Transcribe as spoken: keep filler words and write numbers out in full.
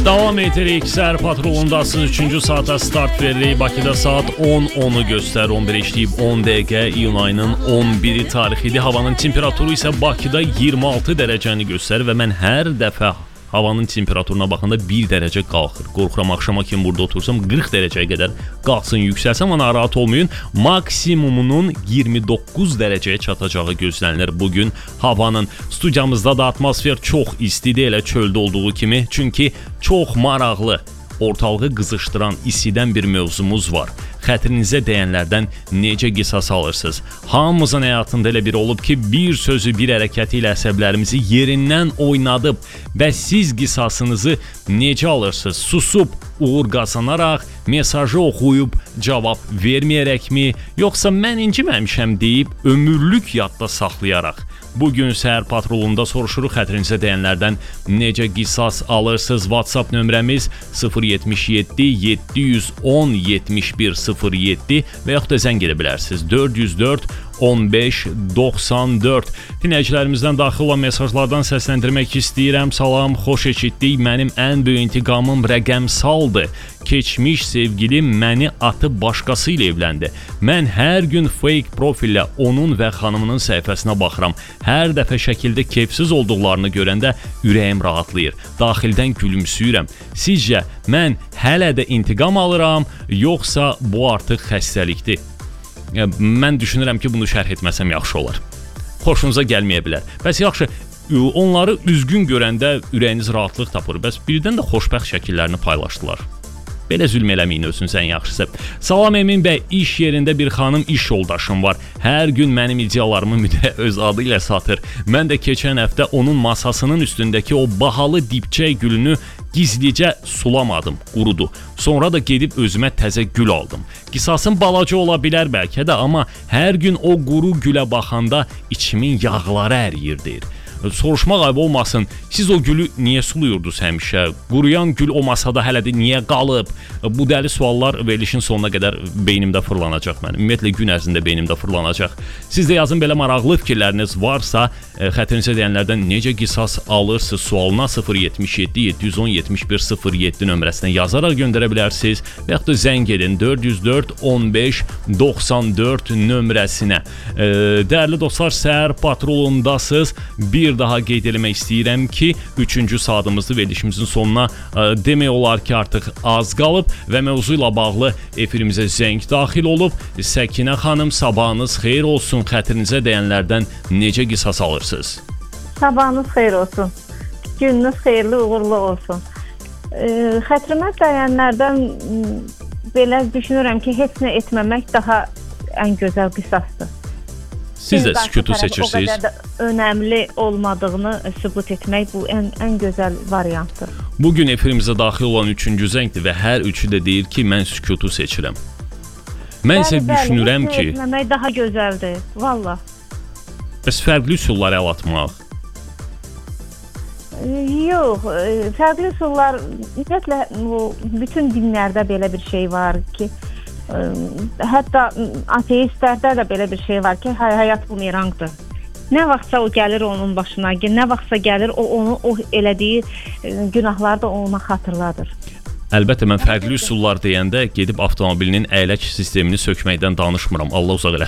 Davam edirik. Səhər patrolundasınız. Üçüncü saata start veririk. Bakıda saat on onu göstərir. on bir işləyib on dəqiqə. İyun ayının on biri tarixidir. Havanın temperaturu isə Bakıda iyirmi altı dərəcəni göstərir və mən hər dəfə havanın temperaturuna baxanda bir dərəcə qalxır. Qorxuram axşama kimi burada otursam qırx dərəcəyə qədər qalxsın, yüksəlsəm, amma narahat olmayın. Maksimumunun iyirmi doqquz dərəcəyə çatacağı gözlənilir bugün havanın. Studiyamızda da atmosfer çox istidir, elə çöldə olduğu kimi. Çünki çox maraqlı, ortalığı qızışdıran, isidən bir mövzumuz var. Xətrinizə dəyənlərdən necə qisas alırsınız? Hamımızın həyatında elə bir olub ki, bir sözü, bir hərəkəti ilə əsəblərimizi yerindən oynadıb və siz qisasınızı necə alırsınız? Susub, uğur qazanaraq, mesajı oxuyub, cavab verməyərəkmi, yoxsa mən inciməmişəm deyib ömürlük yadda saxlayaraq? Bugün səhər patrolunda soruşuruq, xətrinizə dəyənlərdən necə qisas alırsınız? WhatsApp nömrəmiz sıfır yetmiş yeddi yeddi yüz on yetmiş bir sıfır yeddi və yaxud da zəng edə bilərsiniz. dörd yüz dörd on beş doxsan dörd. Dinləyicilərimizdən daxil olan mesajlardan səsləndirmək istəyirəm. Salam, xoş eşitdik. Mənim ən böyük intiqamım rəqəmsaldır. Keçmiş sevgilim məni atıb başqası ilə evləndi. Mən hər gün fake profillə onun və xanımının səhifəsinə baxıram. Hər dəfə şəkildə keyfsiz olduqlarını görəndə ürəyim rahatlayır. Daxildən gülümsüyürəm. Sizcə mən hələ də intiqam alıram, yoxsa bu artıq xəstəlikdir? Mən düşünürəm ki, bunu şərh etməsəm yaxşı olar. Xoşunuza gəlməyə bilər. Bəs yaxşı, onları üzgün görəndə ürəyiniz rahatlıq tapır. Bəs birdən də xoşbəxt şəkillərini paylaşdılar. Belə zülm eləməyin özünüzə ən yaxşısı. Salam Emin bəy, iş yerində bir xanım iş yoldaşım var. Hər gün mənim ideyalarımı müdürə öz adı ilə satır. Mən də keçən həftə onun masasının üstündəki o bahalı dibçək gülünü gizlicə sulamadım, qurudu. Sonra da gedib özümə təzə gül aldım. Qisasım balaca ola bilər bəlkə də, amma hər gün o quru gülə baxanda içimin yağları əriyir deyir. Soruşmaq ayıb olmasın, siz o gülü niyə suluyurdunuz həmişə? Quruyan gül o masada hələ də niyə qalıb? Bu dəli suallar verilişin sonuna qədər beynimdə fırlanacaq mənim. Ümumiyyətlə gün ərzində beynimdə fırlanacaq. Siz də yazın, belə maraqlı fikirləriniz varsa, xətrinizə deyənlərdən necə qisas alırsınız sualına sıfır yetmiş yeddi yeddi yüz on yetmiş bir sıfır yeddi nömrəsinə yazaraq göndərə bilərsiniz və yaxud da zəng edin dörd yüz dörd on beş doxsan dörd nömrəsinə. Dəyərli dostlar, səhər patrolundasınız. Bir daha qeyd eləmək istəyirəm ki, üçüncü saatımızda verilişimizin sonuna ə, demək olar ki, artıq az qalıb və mövzu ilə bağlı efirimizə zəng daxil olub. Səkinə xanım, sabahınız xeyir olsun. Xətrinizə dəyənlərdən necə qisas alırsınız? Sabahınız xeyir olsun. Gününüz xeyirli, uğurlu olsun. E, xətrimə dəyənlərdən belə düşünürəm ki, heç nə etməmək daha ən gözəl qisasdır. Siz də sükutu seçirsiniz. O qədər də önəmli olmadığını sübut etmək bu ən, ən gözəl variantdır. Bugün efirimizə daxil olan üçüncü zəngdir və hər üçü də deyir ki, mən sükutu seçirəm. Mən isə düşünürəm ki... Bəli, etməmək daha gözəldir, valla. Bəs fərqli üsullar əl atmaq? Yox, fərqli üsullar, ümumiyyətlə, bütün dinlərdə belə bir şey var ki, hətta ateistlərdə də belə bir şey var ki, həyat bumerangdır. Nə vaxtsa o gəlir onun başına, nə vaxtsa gəlir o onu o elədiyi günahları da ona xatırladır. Əlbəttə, mən fərqli üsullar deyəndə gedib avtomobilinin əylək sistemini sökməkdən danışmıram. Allah uzaq eləsin.